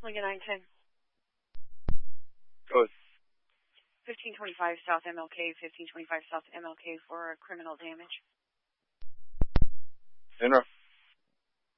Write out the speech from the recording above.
Lincoln 910. Good. 1525 South MLK, 1525 South MLK for criminal damage. Inter.